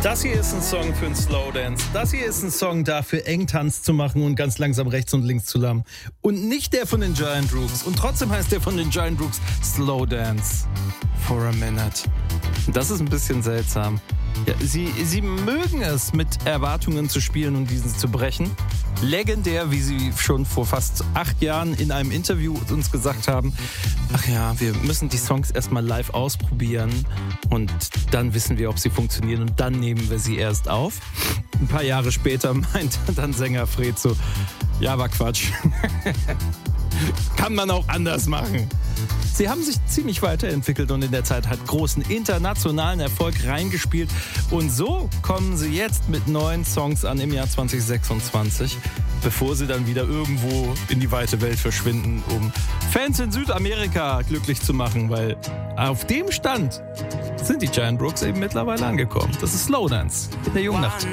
Das hier ist ein Song für einen Slowdance. Das hier ist ein Song dafür, eng Tanz zu machen und ganz langsam rechts und links zu lammen. Und nicht der von den Giant Rooks. Und trotzdem heißt der von den Giant Rooks Slowdance for a Minute. Das ist ein bisschen seltsam. Ja, sie mögen es, mit Erwartungen zu spielen und diesen zu brechen. Legendär, wie sie schon vor fast 8 Jahren in einem Interview uns gesagt haben, ach ja, wir müssen die Songs erstmal live ausprobieren und dann wissen wir, ob sie funktionieren und dann nehmen wir sie erst auf. Ein paar Jahre später meinte dann Sänger Fred so, ja, war Quatsch. Kann man auch anders machen. Sie haben sich ziemlich weiterentwickelt und in der Zeit halt großen internationalen Erfolg reingespielt. Und so kommen sie jetzt mit neuen Songs an im Jahr 2026, bevor sie dann wieder irgendwo in die weite Welt verschwinden, um Fans in Südamerika glücklich zu machen, weil auf dem Stand sind die Giant Rooks eben mittlerweile angekommen. Das ist Slowdance in der Jungnacht.